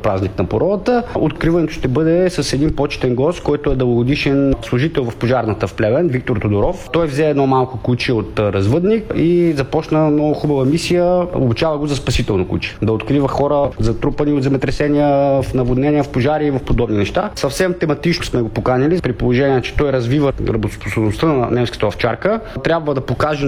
празник на породата. Откриването ще бъде с един почетен гост, който е дългогодишен служител в пожарната в Плевен, Виктор Тодоров. Той взе едно малко куче от развъдник и започна много хубава мисия. Обучава го за спасително куче. Да открива хора, затрупани от земетресения, в наводнения, в пожари и в подобни неща. Съвсем тематично сме го поканили, при положение, че той развива работоспособността на немската овчарка. Трябва да покаже